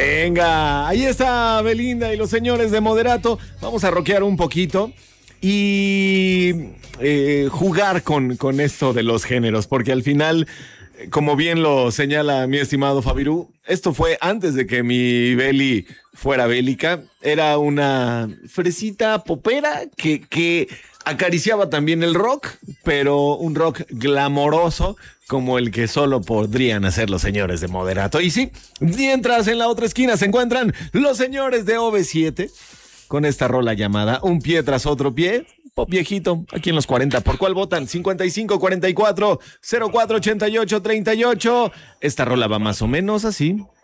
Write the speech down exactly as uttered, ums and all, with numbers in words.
Venga, ahí está Belinda y los señores de Moderato. Vamos a rockear un poquito y eh, jugar con, con esto de los géneros, porque al final, como bien lo señala mi estimado Fabirú, esto fue antes de que mi Beli fuera bélica. Era una fresita popera que, que acariciaba también el rock, pero un rock glamoroso como el que solo podrían hacer los señores de Moderato. Y sí, mientras en la otra esquina se encuentran los señores de O V siete con esta rola llamada Un pie tras otro pie. Pop viejito, aquí en los cuarenta. ¿Por cuál votan? cincuenta y cinco cuarenta y cuatro cero cuatro ochenta y ocho treinta y ocho. Esta rola va más o menos así.